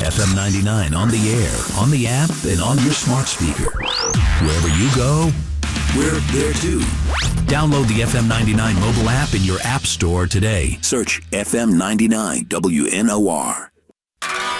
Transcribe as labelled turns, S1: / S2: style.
S1: FM 99 on the air, on the app, and on your smart speaker. Wherever you go, we're there too. Download the FM 99 mobile app in your app store today. Search FM 99 WNOR.